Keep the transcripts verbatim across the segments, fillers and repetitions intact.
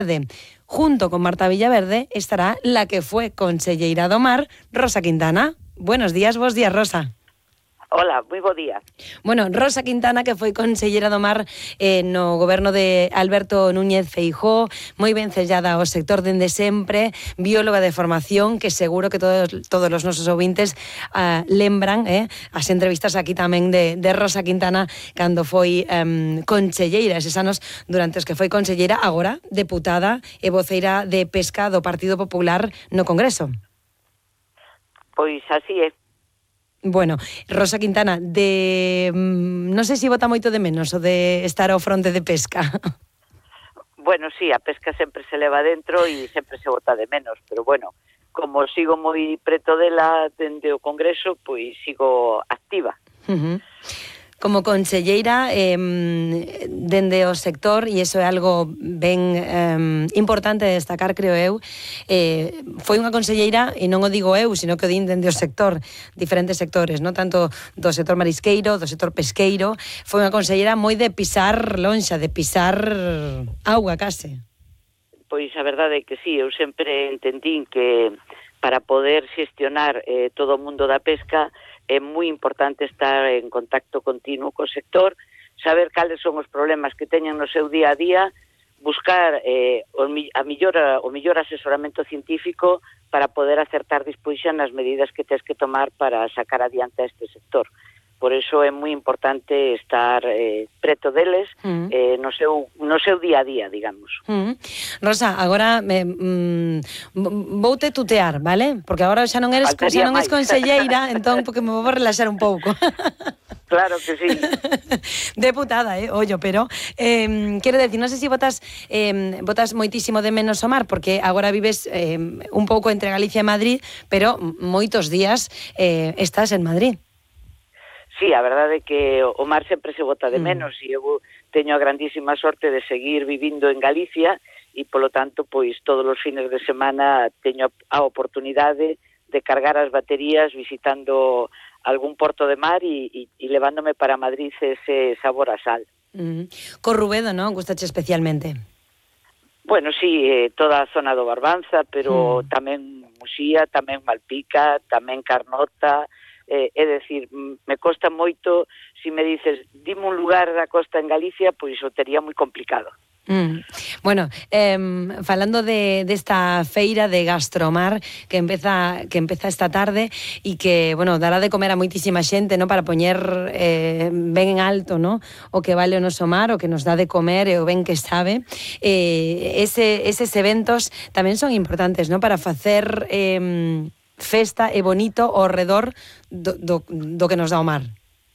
Junto con Marta Villaverde estará la que fue conselleira do Mar, Rosa Quintana. Buenos días, bos días, Rosa. Hola, moi bo día. Bueno, Rosa Quintana, que foi conselleira do Mar eh, no goberno de Alberto Núñez Feijóo, moi ben sellada ao sector dende sempre, bióloga de formación, que seguro que todos, todos os nosos ouvintes uh, lembran eh, as entrevistas aquí tamén de, de Rosa Quintana cando foi um, conselleira eses anos durante os que foi conselleira, agora deputada e voceira de pesca do Partido Popular no Congreso. Pois así é. Bueno, Rosa Quintana, de non sei se vota moito de menos o de estar ao fronte de pesca. Bueno, sí, a pesca sempre se leva dentro e sempre se vota de menos, pero bueno, como sigo moi preto dela dende o Congreso, pois sigo activa. Uh-huh. Como conselleira eh, dende o sector, e iso é algo ben eh, importante de destacar, creo eu, eh, foi unha conselleira, e non o digo eu, sino que o din dende o sector, diferentes sectores, non tanto do sector marisqueiro, do sector pesqueiro, foi unha conselleira moi de pisar lonxa, de pisar auga case. Pois a verdade é que sí, eu sempre entendín que para poder xestionar eh, todo o mundo da pesca é moi importante estar en contacto continuo co sector, saber cales son os problemas que teñen no seu día a día, buscar eh, o, a millor, o millor asesoramento científico para poder acertar despois xa nas medidas que tens que tomar para sacar adiante a este sector. Por iso é moi importante estar eh, preto deles mm. eh, no, seu, no seu día a día, digamos. Mm. Rosa, agora me, mm, voute tutear, vale? Porque agora xa non eres xa non es conselleira, entón porque me vou relaxar un pouco. Claro que sí. Deputada, eh, ollo, pero eh, quero decir, non sei se votas eh, votas moitísimo de menos o mar, porque agora vives eh, un pouco entre Galicia e Madrid, pero moitos días eh, estás en Madrid. Sí, a verdade é que o mar sempre se bota de menos mm. e eu teño a grandísima sorte de seguir vivindo en Galicia e, polo tanto, pois todos os fines de semana teño a oportunidade de cargar as baterías visitando algún porto de mar e, e, e levándome para Madrid ese sabor a sal. Mm. Corrubedo, non? Gustache especialmente? Bueno, sí, eh, toda a zona do Barbanza, pero mm. tamén Muxía, tamén Malpica, tamén Carnota. Eh, é dicir, me costa moito, se si me dices, dime un lugar da costa en Galicia, pois o tería moi complicado. Mm. Bueno, eh, falando de desta feira de Gastromar que empeza que empeza esta tarde e que, bueno, dará de comer a moitísima xente, ¿no? Para poñer eh, ben en alto, ¿no? O que vale o noso mar, o que nos dá de comer e o ben que sabe. Eh, ese, eses eventos tamén son importantes, ¿no? Para facer eh, festa e bonito ao redor do, do, do que nos dá o mar.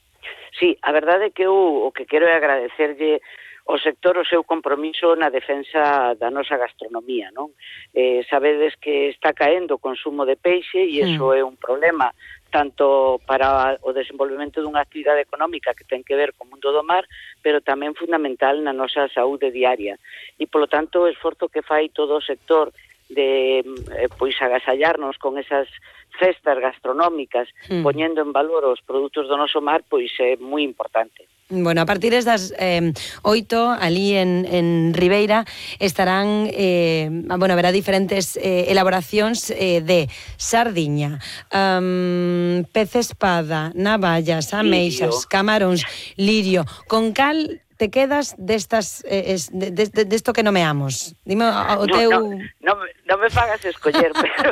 Sí, a verdade é que eu o que quero é agradecerlle ao sector o seu compromiso na defensa da nosa gastronomía, non? Eh, sabedes que está caendo o consumo de peixe e iso é un problema tanto para o desenvolvemento dunha actividade económica que ten que ver co mundo do mar, pero tamén fundamental na nosa saúde diaria. E, polo tanto, o esforzo que fai todo o sector de eh, pois agasallarnos con esas festas gastronómicas, mm. poñendo en valor os produtos do noso mar, pois é moi importante. Bueno, a partir das eh, oito, ali en, en Ribeira, estarán, eh, bueno, haberá diferentes eh, elaboracións eh, de sardiña, um, pez espada, navallas, ameixas, lirio. Camaróns, lirio. Con cal te quedas destas eh, de, de, de, desto que nomeamos? Dime o teu... No, no, no, no me fagas escoller, pero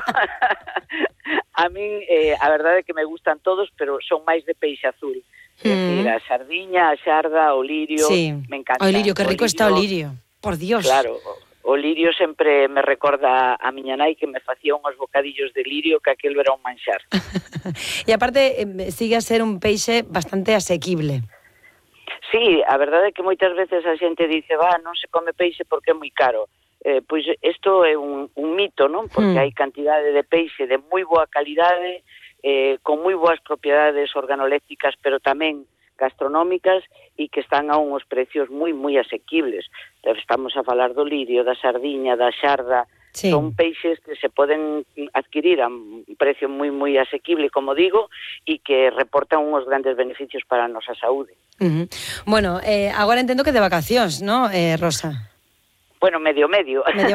a min eh, a verdade é que me gustan todos, pero son máis de peixe azul. É dicir, a sardiña, a xarda, o lirio, sí. Me encanta. O lirio, que rico o lirio, está o lirio, por Dios. Claro, o, o lirio sempre me recorda a miña nai que me facía unhos bocadillos de lirio que aquel era un manxar. E aparte, eh, sigue a ser un peixe bastante asequible. Sí, a verdade é que moitas veces a xente dice, va, non se come peixe porque é moi caro. Eh, pois isto é un, un mito, non? Porque mm. hai cantidade de peixe de moi boa calidade, eh, con moi boas propiedades organolépticas, pero tamén gastronómicas e que están a uns precios moi, moi asequibles. Estamos a falar do lirio, da sardiña, da xarda. Sí. Son peixes que se poden adquirir a un precio moi, moi asequible, como digo, e que reportan uns grandes beneficios para a nosa saúde. Uh-huh. Bueno, eh, agora entendo que de vacacións, ¿no, eh, Rosa? bueno, medio medio. Medio